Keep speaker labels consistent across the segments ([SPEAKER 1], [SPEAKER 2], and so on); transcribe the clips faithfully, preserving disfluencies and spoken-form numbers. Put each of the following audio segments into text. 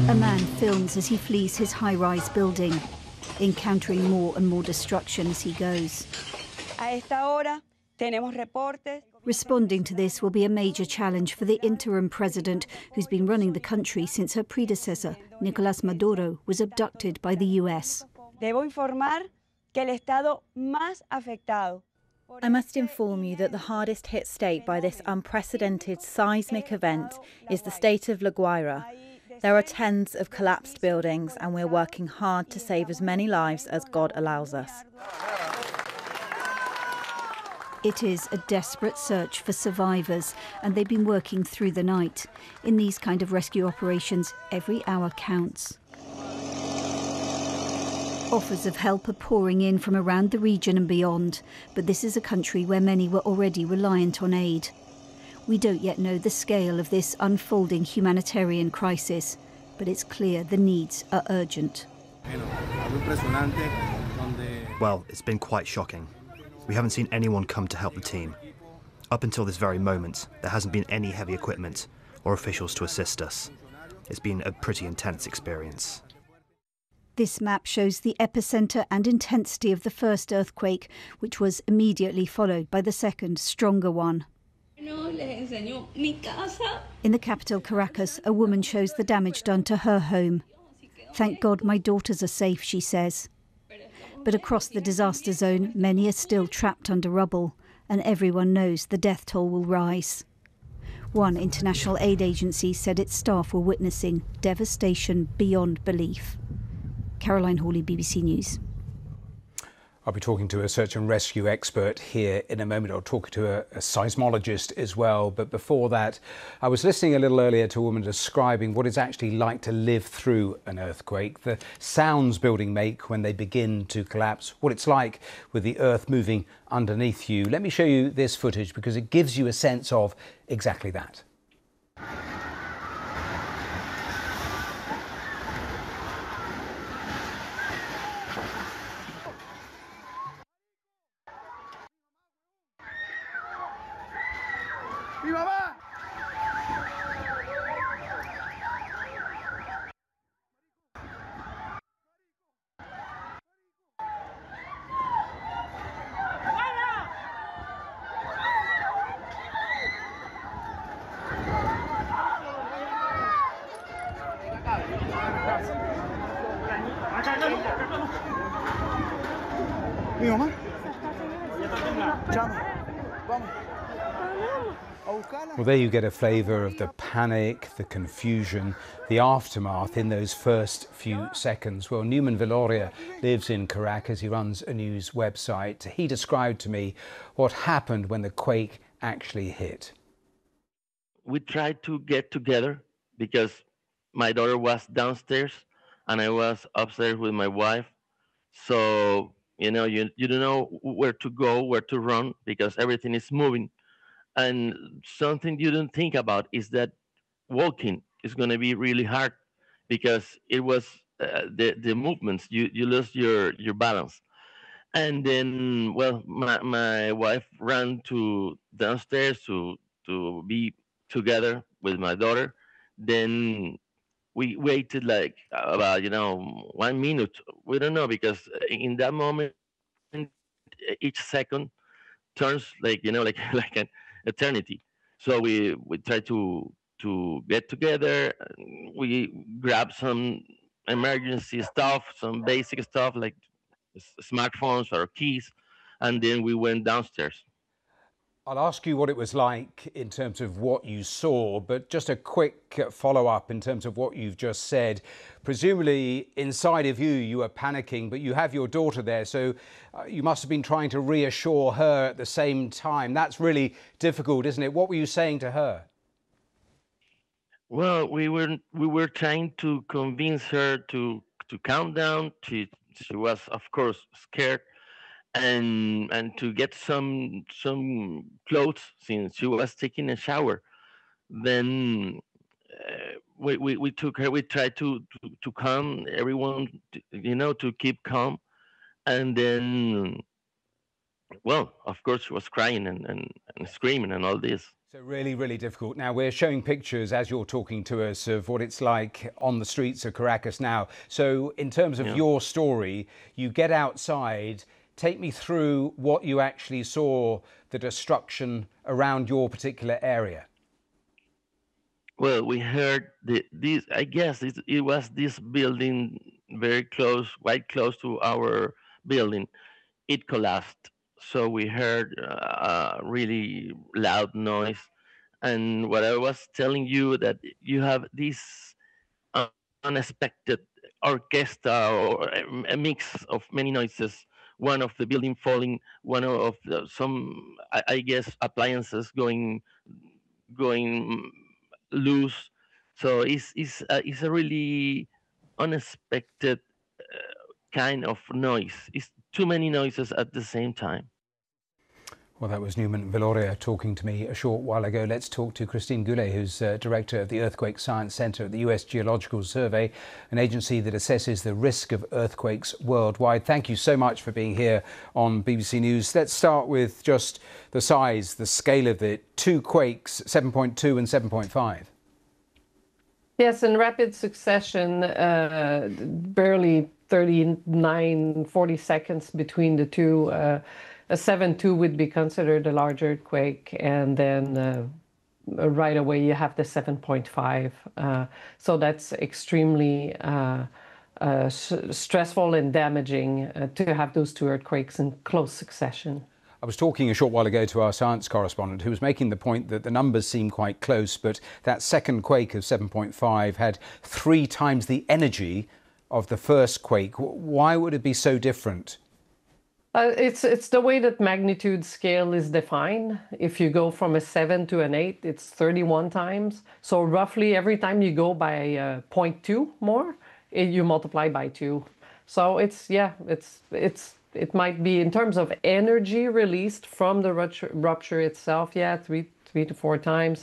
[SPEAKER 1] A man films as he flees his high-rise building, encountering more and more destruction as he goes.
[SPEAKER 2] A esta hora tenemos reportes.
[SPEAKER 1] Responding to this will be a major challenge for the interim president, who's been running the country since her predecessor, Nicolás Maduro, was abducted by the U S.
[SPEAKER 2] Debo informar que el estado más afectado.
[SPEAKER 3] I must inform you that the hardest hit state by this unprecedented seismic event is the state of La Guaira. There are tens of collapsed buildings and we're working hard to save as many lives as God allows us.
[SPEAKER 1] It is a desperate search for survivors, and they've been working through the night. In these kind of rescue operations, every hour counts. Offers of help are pouring in from around the region and beyond, but this is a country where many were already reliant on aid. We don't yet know the scale of this unfolding humanitarian crisis, but it's clear the needs are urgent.
[SPEAKER 4] Well, it's been quite shocking. We haven't seen anyone come to help the team. Up until this very moment, there hasn't been any heavy equipment or officials to assist us. It's been a pretty intense experience.
[SPEAKER 1] This map shows the epicenter and intensity of the first earthquake, which was immediately followed by the second, stronger one. In the capital, Caracas, a woman shows the damage done to her home. "Thank God my daughters are safe," she says. But across the disaster zone, many are still trapped under rubble, and everyone knows the death toll will rise. One international aid agency said its staff were witnessing devastation beyond belief. Caroline Hawley, B B C News.
[SPEAKER 5] I'll be talking to a search and rescue expert here in a moment. I'll talk to a, a seismologist as well. But before that, I was listening a little earlier to a woman describing what it's actually like to live through an earthquake, the sounds buildings make when they begin to collapse, what it's like with the earth moving underneath you. Let me show you this footage because it gives you a sense of exactly that.
[SPEAKER 6] ¡Mi mamá! ¿Mi mamá? Chama, vamos.
[SPEAKER 5] Well, there you get a flavour of the panic, the confusion, the aftermath in those first few seconds. Well, Newman Viloria lives in Caracas. He runs a news website. He described to me what happened when the quake actually hit.
[SPEAKER 7] We tried to get together because my daughter was downstairs and I was upstairs with my wife. So, you know, you, you don't know where to go, where to run because everything is moving. And something you don't think about is that walking is going to be really hard because it was uh, the the movements you you lose your your balance. And then, well, my my wife ran to downstairs to to be together with my daughter. Then we waited like about, you know, one minute. We don't know because in that moment, each second turns like, you know, like like an eternity. So we we try to to get together. We grab some emergency stuff, some basic stuff like s- smartphones or keys, and then we went downstairs.
[SPEAKER 5] I'll ask you what it was like in terms of what you saw, but just a quick follow-up in terms of what you've just said. Presumably inside of you, you were panicking, but you have your daughter there, so uh, you must have been trying to reassure her at the same time. That's really difficult, isn't it? What were you saying to her?
[SPEAKER 7] Well, we were we were trying to convince her to to calm down. She she was of course scared, and and to get some some clothes since she was taking a shower. Then uh, we, we we took her. We tried to to, to calm everyone, to, you know, to keep calm. And then, well, of course, she was crying and, and, and screaming and all this.
[SPEAKER 5] So really, really difficult. Now, we're showing pictures as you're talking to us of what it's like on the streets of Caracas now. So in terms of
[SPEAKER 7] Yeah.
[SPEAKER 5] your story, you get outside. Take me through what you actually saw, the destruction around your particular area.
[SPEAKER 7] Well, we heard the, this, I guess it, it was this building very close, quite close to our building. It collapsed. So we heard uh, a really loud noise. And what I was telling you, that you have this uh, unexpected orchestra, or a a mix of many noises. One of the building falling, one of the, some, I, I guess, appliances going going loose. So it's it's a, it's a really unexpected uh, kind of noise. It's too many noises at the same time.
[SPEAKER 5] Well, that was Newman Viloria talking to me a short while ago. Let's talk to Christine Goulet, who's uh, director of the Earthquake Science Center at the U S Geological Survey, an agency that assesses the risk of earthquakes worldwide. Thank you so much for being here on B B C News. Let's start with just the size, the scale of it. Two quakes, seven point two and seven point five.
[SPEAKER 6] Yes, in rapid succession, uh, barely thirty-nine, forty seconds between the two. Uh, a seven two would be considered a large earthquake, and then uh, right away you have the seven point five. Uh, so that's extremely uh, uh, s- stressful and damaging uh, to have those two earthquakes in close succession.
[SPEAKER 5] I was talking a short while ago to our science correspondent who was making the point that the numbers seem quite close, but that second quake of seven point five had three times the energy of the first quake. Why would it be so different?
[SPEAKER 6] Uh, it's it's the way that magnitude scale is defined. If you go from a seven to an eight, it's thirty-one times. So roughly every time you go by uh, zero point two more, it, you multiply by two. So it's yeah, it's it's it might be in terms of energy released from the rupture, rupture itself. Yeah, three three to four times.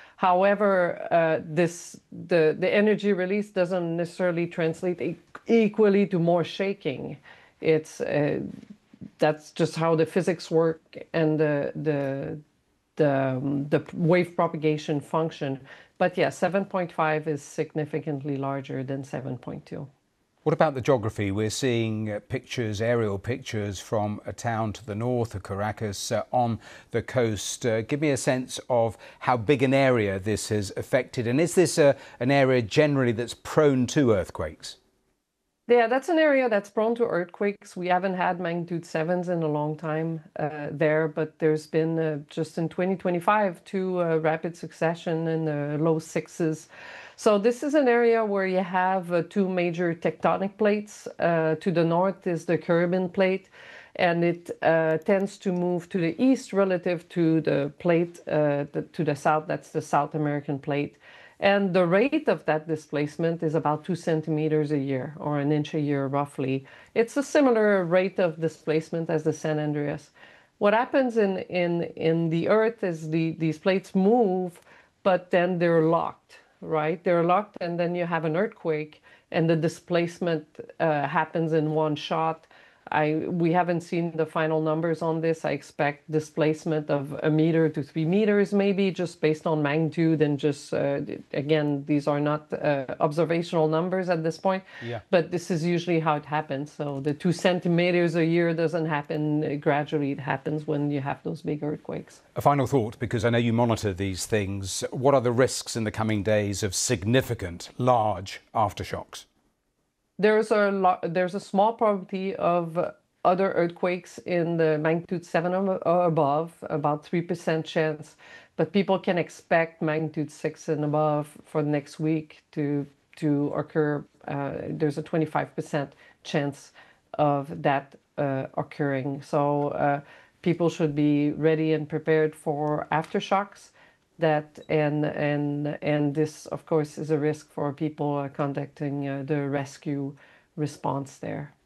[SPEAKER 6] However, uh, this the the energy release doesn't necessarily translate e- equally to more shaking. It's uh, that's just how the physics work and the the the, um, the wave propagation function. But yeah, seven point five is significantly larger than seven point two.
[SPEAKER 5] What about the geography? We're seeing uh, pictures, aerial pictures from a town to the north of Caracas uh, on the coast. Uh, give me a sense of how big an area this has affected. And is this a, an area generally that's prone to earthquakes?
[SPEAKER 6] Yeah, that's an area that's prone to earthquakes. We haven't had magnitude sevens in a long time uh, there, but there's been uh, just in twenty twenty-five two uh, rapid succession in the low sixes. So this is an area where you have uh, two major tectonic plates. Uh, to the north is the Caribbean plate, and it uh, tends to move to the east relative to the plate uh, the, to the south. That's the South American plate. And the rate of that displacement is about two centimeters a year, or an inch a year roughly. It's a similar rate of displacement as the San Andreas. What happens in, in, in the Earth is the, these plates move, but then they're locked, right? They're locked, and then you have an earthquake, and the displacement uh, happens in one shot. I, we haven't seen the final numbers on this. I expect displacement of a meter to three meters, maybe, just based on magnitude, and just, uh, again, these are not uh, observational numbers at this point,
[SPEAKER 5] Yeah.
[SPEAKER 6] but this is usually how it happens. So the two centimeters a year doesn't happen gradually. It happens when you have those big earthquakes.
[SPEAKER 5] A final thought, because I know you monitor these things. What are the risks in the coming days of significant, large aftershocks?
[SPEAKER 6] There's a lo- there's a small probability of uh, other earthquakes in the magnitude seven or or above, about three percent chance, but people can expect magnitude six and above for the next week to to occur. Uh, there's a twenty-five percent chance of that uh, occurring. So uh, people should be ready and prepared for aftershocks. That and and and this, of course, is a risk for people uh, conducting uh, the rescue response there.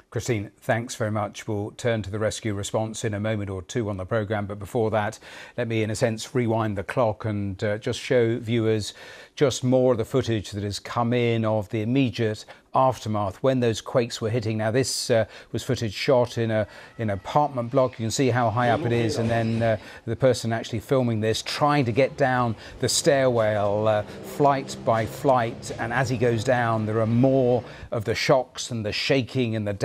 [SPEAKER 5] Christine, thanks very much. We'll turn to the rescue response in a moment or two on the programme, but before that, let me in a sense rewind the clock and uh, just show viewers just more of the footage that has come in of the immediate aftermath when those quakes were hitting. Now this uh, was footage shot in a in an apartment block. You can see how high up it is, and then uh, the person actually filming this trying to get down the stairwell uh, flight by flight, and as he goes down there are more of the shocks and the shaking and the